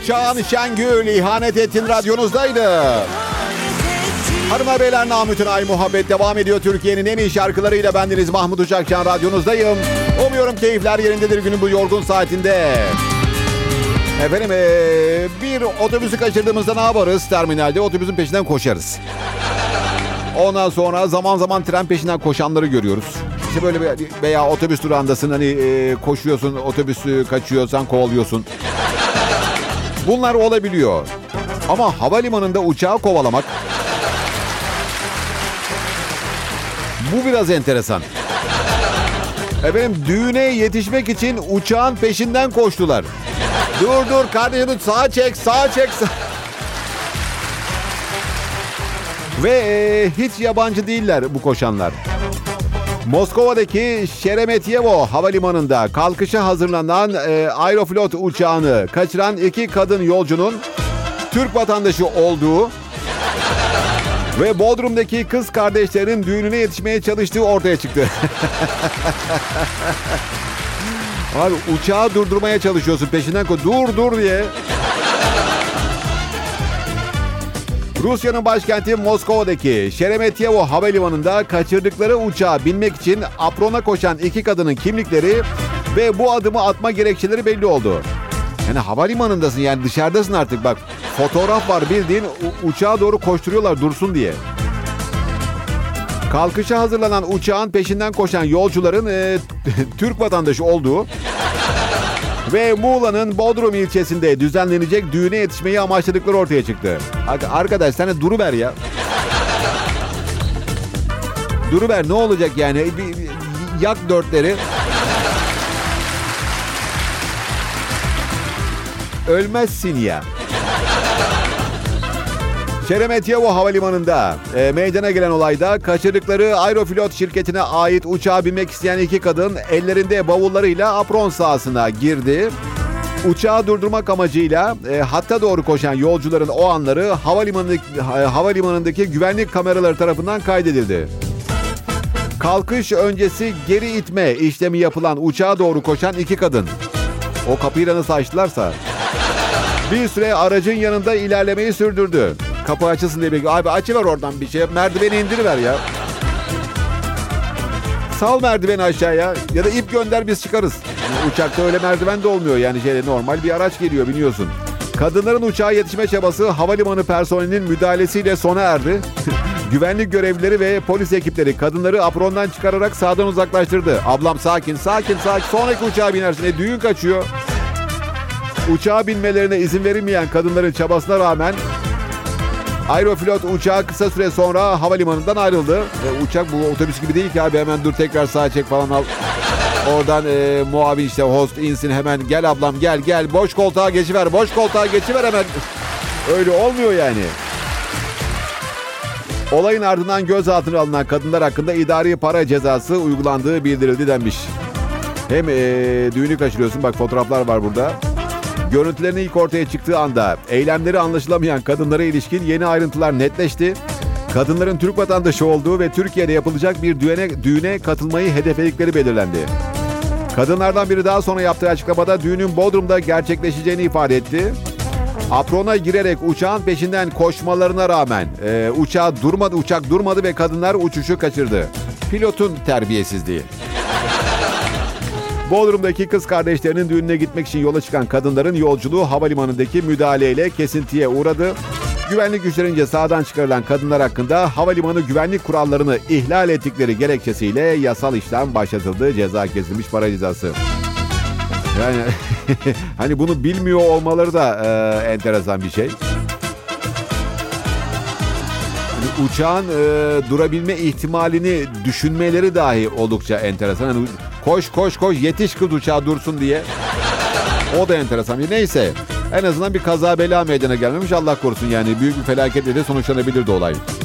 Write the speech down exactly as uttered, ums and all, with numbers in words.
Şan Şengül ihanet ettin radyonuzdaydı. Hanımlar beyler, namütün ay muhabbet devam ediyor. Türkiye'nin en iyi şarkılarıyla bendeniz Mahmut Uçakcan radyonuzdayım. Umuyorum keyifler yerindedir günün bu yorgun saatinde. Efendim ee, bir otobüsü kaçırdığımızda ne yaparız? Terminalde otobüsün peşinden koşarız. Ondan sonra zaman zaman tren peşinden koşanları görüyoruz. İşte böyle veya otobüs durağındasın, hani e, koşuyorsun, otobüsü kaçıyorsan kovalıyorsun. Bunlar olabiliyor. Ama havalimanında uçağı kovalamak, bu biraz enteresan. Efendim düğüne yetişmek için uçağın peşinden koştular. Dur dur kardeşim, sağa çek, sağa çek. Sağ... Ve e, hiç yabancı değiller bu koşanlar. Moskova'daki Şeremetyevo havalimanında kalkışa hazırlanan e, Aeroflot uçağını kaçıran iki kadın yolcunun Türk vatandaşı olduğu ve Bodrum'daki kız kardeşlerinin düğününe yetişmeye çalıştığı ortaya çıktı. Abi uçağı durdurmaya çalışıyorsun, peşinden koy, dur dur diye. Rusya'nın başkenti Moskova'daki Şeremetyevo havalimanında kaçırdıkları uçağa binmek için aprona koşan iki kadının kimlikleri ve bu adımı atma gerekçeleri belli oldu. Yani havalimanındasın, yani dışarıdasın artık, bak fotoğraf var, bildiğin u- uçağa doğru koşturuyorlar dursun diye. Kalkışa hazırlanan uçağın peşinden koşan yolcuların e, Türk vatandaşı olduğu ve Muğla'nın Bodrum ilçesinde düzenlenecek düğüne yetişmeyi amaçladıkları ortaya çıktı. Arkadaş sen de duruver ya. Duruver, ne olacak yani? Bir, bir, yak dörtleri. Ölmezsin ya. Şeremetyevo havalimanında e, meydana gelen olayda kaçırdıkları Aeroflot şirketine ait uçağa binmek isteyen iki kadın ellerinde bavullarıyla apron sahasına girdi. Uçağı durdurmak amacıyla e, hatta doğru koşan yolcuların o anları havalimanındaki, e, havalimanındaki güvenlik kameraları tarafından kaydedildi. Kalkış öncesi geri itme işlemi yapılan uçağa doğru koşan iki kadın. O kapıyı da nasıl açtılarsa bir süre aracın yanında ilerlemeyi sürdürdü. Kapı açılsın diye bekliyor. Abi açıver oradan bir şey. Merdiveni indiriver ya. Sal merdiveni aşağıya. Ya da ip gönder, biz çıkarız. Yani uçakta öyle merdiven de olmuyor. Yani şey, normal bir araç geliyor, biniyorsun. Kadınların uçağa yetişme çabası havalimanı personelinin müdahalesiyle sona erdi. Güvenlik görevlileri ve polis ekipleri kadınları aprondan çıkararak sağdan uzaklaştırdı. Ablam sakin, sakin, sakin. Sonraki uçağa binersin. E, düğün kaçıyor. Uçağa binmelerine izin verilmeyen kadınların çabasına rağmen Aeroflot uçağı kısa süre sonra havalimanından ayrıldı. E, uçak bu otobüs gibi değil ki abi, hemen dur tekrar sağa çek falan al. Oradan e, muavin işte host insin hemen, gel ablam gel gel boş koltuğa geçiver, boş koltuğa geçiver hemen. Öyle olmuyor yani. Olayın ardından gözaltına alınan kadınlar hakkında idari para cezası uygulandığı bildirildi denmiş. Hem e, düğünü kaçırıyorsun, bak fotoğraflar var burada. Görüntülerin ilk ortaya çıktığı anda eylemleri anlaşılamayan kadınlara ilişkin yeni ayrıntılar netleşti. Kadınların Türk vatandaşı olduğu ve Türkiye'de yapılacak bir düğüne, düğüne katılmayı hedefledikleri belirlendi. Kadınlardan biri daha sonra yaptığı açıklamada düğünün Bodrum'da gerçekleşeceğini ifade etti. Aprona girerek uçağın peşinden koşmalarına rağmen e, uçağı durmadı, uçak durmadı ve kadınlar uçuşu kaçırdı. Pilotun terbiyesizliği. Bodrum'daki kız kardeşlerinin düğününe gitmek için yola çıkan kadınların yolculuğu havalimanındaki müdahaleyle kesintiye uğradı. Güvenlik güçlerince sağdan çıkarılan kadınlar hakkında havalimanı güvenlik kurallarını ihlal ettikleri gerekçesiyle yasal işlem başlatıldı. Ceza kesilmiş, para cezası. Yani hani bunu bilmiyor olmaları da e, enteresan bir şey. Yani uçağın e, durabilme ihtimalini düşünmeleri dahi oldukça enteresan. Hani koş koş koş yetiş kız uçağa dursun diye. O da enteresan. Neyse, en azından bir kaza bela meydana gelmemiş, Allah korusun yani. Büyük bir felaketle de sonuçlanabilirdi olay.